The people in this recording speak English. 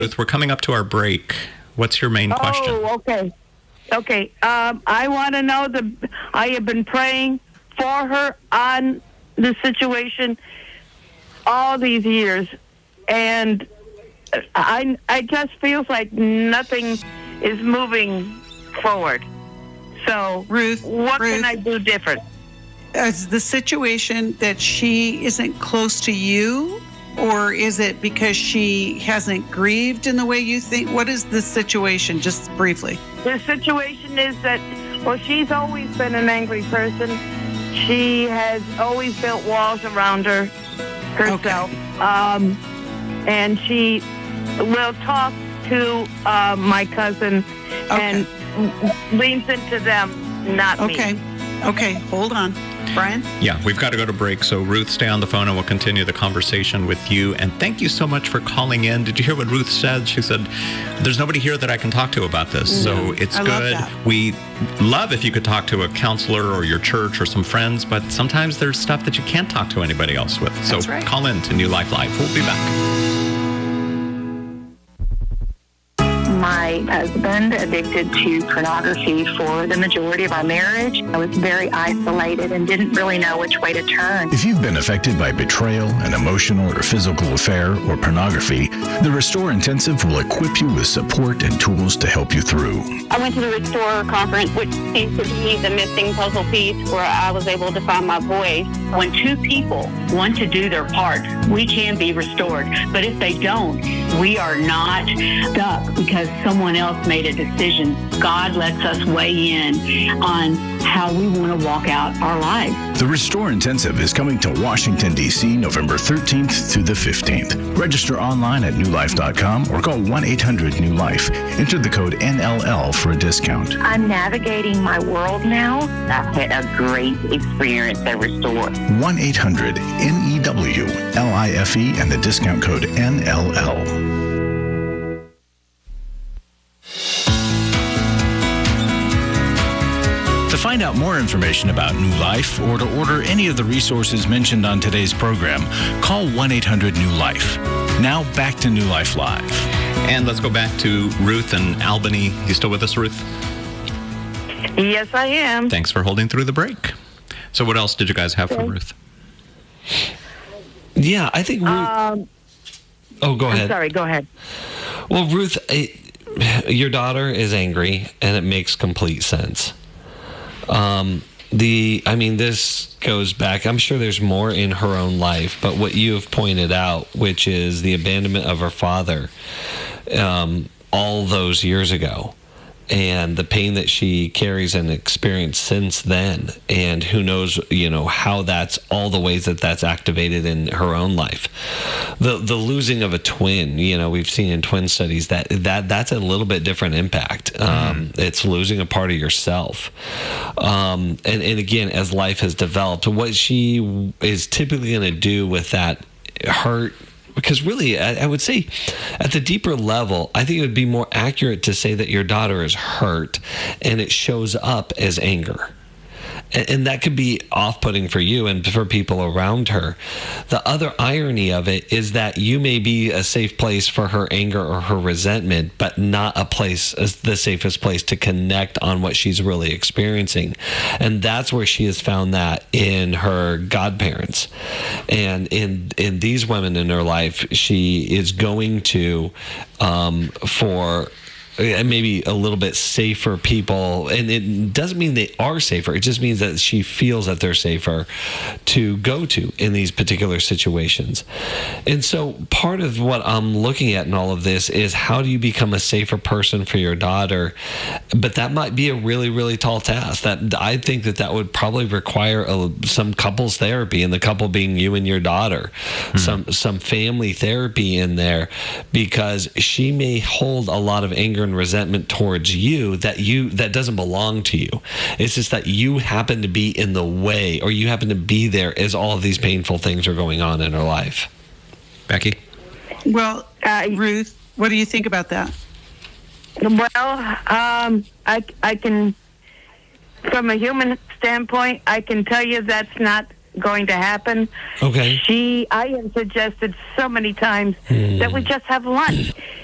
Ruth, we're coming up to our break. What's your main question? Oh, okay. Okay. I want to know I have been praying for her on the situation all these years, and I just feels like nothing is moving forward. So, Ruth, what can I do different? Is the situation that she isn't close to you, or is it because she hasn't grieved in the way you think? What is the situation, just briefly? The situation is that, well, she's always been an angry person. She has always built walls around herself. Okay. And she will talk to my cousin and leans into them, not me. Okay, hold on. Brian? Yeah, we've got to go to break. So Ruth, stay on the phone and we'll continue the conversation with you. And thank you so much for calling in. Did you hear what Ruth said? She said, there's nobody here that I can talk to about this. So it's I good. Love that. We love if you could talk to a counselor or your church or some friends, but sometimes there's stuff that you can't talk to anybody else with. So call in to New Life Live. We'll be back. My husband addicted to pornography for the majority of our marriage. I was very isolated and didn't really know which way to turn. If you've been affected by betrayal, an emotional or physical affair, or pornography, the Restore Intensive will equip you with support and tools to help you through. I went to the Restore conference, which seems to be the missing puzzle piece where I was able to find my voice. When two people want to do their part, we can be restored. But if they don't, we are not stuck because someone else made a decision. God lets us weigh in on how we want to walk out our lives. The Restore Intensive is coming to Washington, D.C. November 13th through the 15th. Register online at newlife.com or call 1-800-NEW-LIFE. Enter the code NLL for a discount. I'm navigating my world now. I've had a great experience at Restore. 1-800-NEWLIFE and the discount code NLL. To find out more information about New Life or to order any of the resources mentioned on today's program, call 1-800-NEW-LIFE. Now back to New Life Live. And let's go back to Ruth in Albany. You still with us, Ruth? Yes, I am. Thanks for holding through the break. So what else did you guys have for Ruth? Yeah, I think Ruth... go ahead. I'm sorry, go ahead. Well, Ruth, your daughter is angry, and it makes complete sense. This goes back, I'm sure there's more in her own life, but what you have pointed out, which is the abandonment of her father, all those years ago, and the pain that she carries and experienced since then, and who knows, how that's all the ways that that's activated in her own life. The losing of a twin, we've seen in twin studies that's a little bit different impact. It's losing a part of yourself. And again, as life has developed, what she is typically going to do with that hurt, because really, I would say at the deeper level, I think it would be more accurate to say that your daughter is hurt and it shows up as anger. And that could be off-putting for you and for people around her. The other irony of it is that you may be a safe place for her anger or her resentment, but not the safest place to connect on what she's really experiencing. And that's where she has found that in her godparents. And in these women in her life, she is going to, for maybe a little bit safer people, and it doesn't mean they are safer, it just means that she feels that they're safer to go to in these particular situations. And so part of what I'm looking at in all of this is, how do you become a safer person for your daughter? But that might be a really, really tall task. That I think that would probably require some couples therapy, and the couple being you and your daughter, some family therapy in there, because she may hold a lot of anger and resentment towards you that doesn't belong to you. It's just that you happen to be in the way, or you happen to be there as all of these painful things are going on in her life. Becky? Well, Ruth, what do you think about that? Well, I can, from a human standpoint, I can tell you that's not going to happen. Okay. I have suggested so many times that we just have lunch.